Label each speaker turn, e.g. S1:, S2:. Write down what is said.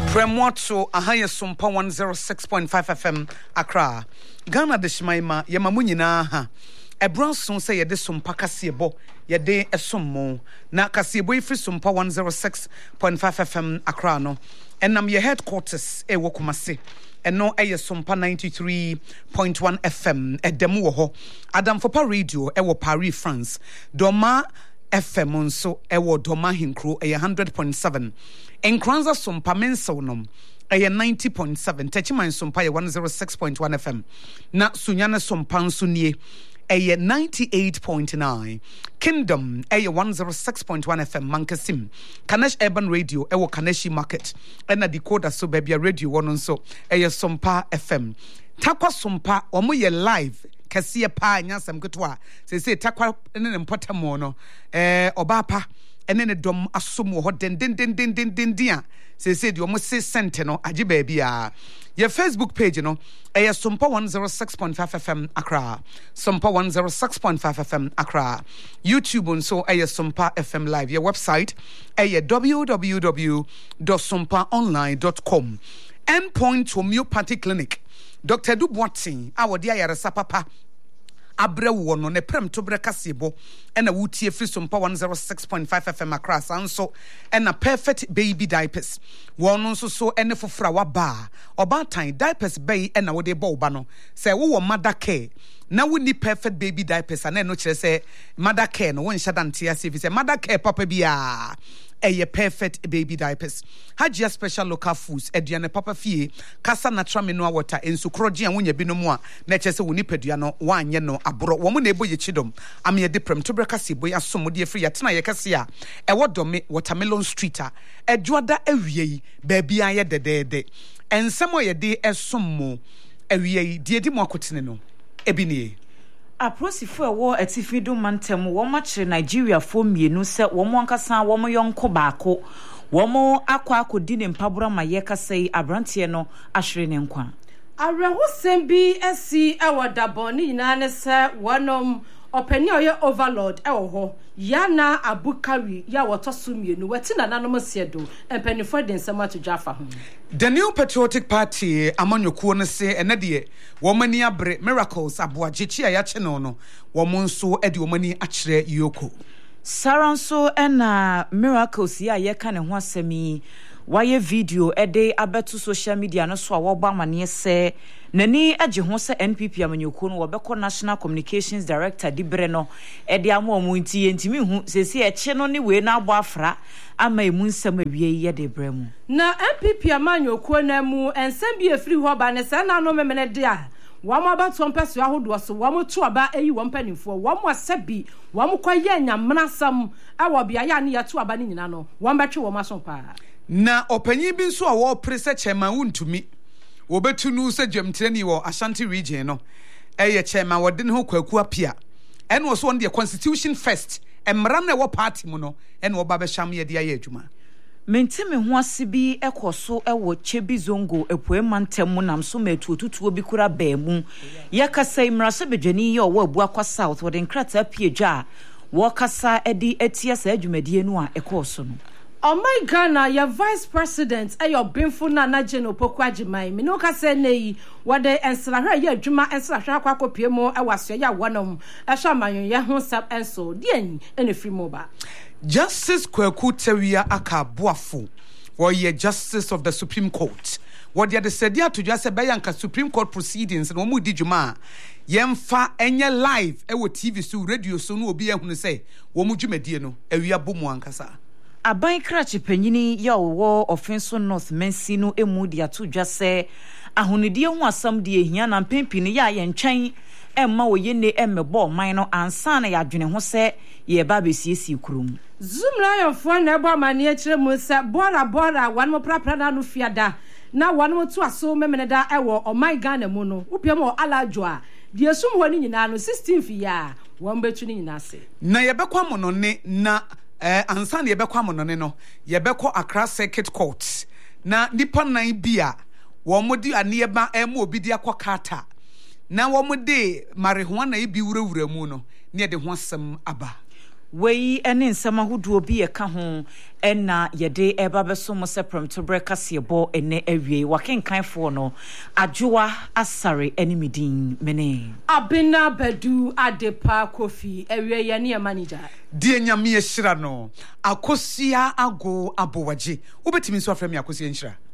S1: Bremwato ahaya sumpa 106.5 FM Accra. Ghana de Shmaima yemamu nyina ha. Ebranson say yede sumpa kasebo yede esommo na kasebo ifri sumpa 106.5 FM Accra no. Enam ye headquarters e wo Kumasi. Eno eye sumpa 93.1 FM edemu wo ho. Adam Fopa Radio e wo Paris, France. Doma FM nso ewo Doma Hinkro 100.7. Enkranza Sumpa Mensonom 90.7. Techiman Sumpa 106.1 FM. Na Sunyana Sumpa Sunye 98.9. Kingdom 106.1 FM Mankasim. Kanesh Urban Radio ewo Kaneshi Market. Ena Decoder so Bebia Radio one so Sumpa FM. Takwa Sumpa omo ye live. Kasi pa nyasam kutwa se takwa ene mpotamo no obapa ene ne dom asom ho den dia se di omo se sente no age ba bia ye Facebook page no Sumpa 106.5 FM Accra, Sumpa 106.5 FM Accra, YouTube nso Sumpa FM Live, your website www.sumpaonline.com. Endpoint Homeopathy Clinic. Dr. Duboatin, our dear Yarasa Papa, Abra wono ne prem to breka sebo, and a wootie free Sumpa 106.5 FM across, and so, and a perfect baby diapers. One also so any for flower bar, or bar time diapers bay and a woody bobano. Say, oh, mother care. Now we need perfect baby diapers, and then no say, mother care, no one shadan tia if it's a mother care, papa bia. A perfect baby diapers. Hajia special local foods, Ediane Papa Fie, Casa Natra Minua water, and Sukroji and Winya Binomoa, Natchez Winipediano, one yeno, abro, woman ebo ye chidom, Amia deprem, Tubrakasi, boya sumo dear free atna yakasia, a what dome, watermelon streeter, a juada ewie, baby I de, and somewhere day as sumo, ewie, dear Dimo Cotinino, Ebini.
S2: Aprosifo ewo etifidu mantem wo mache Nigeria fo mienu se wo mo ankasa wo mo yonko baako wo mo akwa akodi ne mpabura maye kasai abrante no ahwere ne nkwa
S3: areho sembi esi ewo daboni nyina ne se wonom openi oye overlord ewo ho yana abukari ya wotoso mienu wati na nanom siedo empenifo de nsema to dwafa ho.
S1: The New Patriotic Party amanyokuo ne se enede womani abre miracles aboajechi ayache no womonso ede womani akire yoko
S2: saranso ena miracles ya yeka ne ho asemi waye video ede abeto social media no so awogba amane se nani age ho se NPP amanyokuo no wobekọ National Communications Director Dibre no ede amomo ntimi hu sesi eche no ne we na abo afra ama emu nsam awie ye de bremu
S3: na NPP amanyokuo na mu ensem bi efiri ho ba ne se na no memene de a wamo abato mpeso ahodo so wamo to aba eyi wo mpanimfo wamo asabi wamo kwaye nyamnasam awo bia ya ne yato aba ne nyina no wambetwe wo maso pa
S1: na opanyin bi nso a wo prese chairman wuntumi wobetu nu se dwemtreni wo Ashanti region no eye chairman wode ne ho kwaku apia ene wo so on the constitution first emra na wo party mu no ene wo ba be sham ye de aye adwuma
S2: mentime ho asibi ekoso ewo chebi zongo epue mantem nam so metu otutuo bi kura baemu yakasa imrase bedwani ye owo abu akwa south wode nkrata piedwa wo kasa edi etia sa adwumadie no a ekoso no.
S3: Oh my Ghana, your vice president, your Binfu Nana Jeno Pokwajimai, Minoka Senei, what they enslavre your Juma and Slashako Piemo, I was ya one of Ashamayo, Yahon and so, Dien, and a free mobile.
S1: Justice Kweku Teria Aka Boafu, or ye Justice of the Supreme Court. What ye said to just a Bayanka Supreme Court proceedings and Omu Dijuma. Yemfa enye live, ewo TV so radio so no obi ehunu say, Womu Jumedie no, ewia bomu ankasa.
S2: Aban krachi penyini ya wo offenso North Mensino emu dia to dwase ahonidie ho asam die hia na mpempini ya ye ntwen emma wo ye ne emmebo man no ansa na ya dwene ho se ye ba besiesi kurum
S3: Zoom lion fo na ebo amane akire mu se bora wan mo prapra na no fiada na wan mo to aso memene da ewo o my Ghana mu no upiam o alajo a die sum ho ni nyina no 16 fi ya won betu ni nyina se
S1: na ye bekwa mo no ne na ansa na yebekwa monone no yebekọ Accra Circuit Court na nipa nan bia wo modi aneba ema obi dia kwakata na wo modi marijuana ibi wurawura mu no ne de ho asem aba
S2: wei ene nsɛm ahodoɔ bi yɛka ho ɛna yɛde ɛba bɛso mo sɛ prɛmtobrɛ kaseɛbɔ ɛnɛ awie wakenkanfoɔ no adwoa asare animedin mene
S3: Abina Bedu Adepa Kofi awie yɛ ne manager
S1: die nyame yɛhyira no akosia ago abowaje wobɛtumi nso afrɛ me akosia nhyira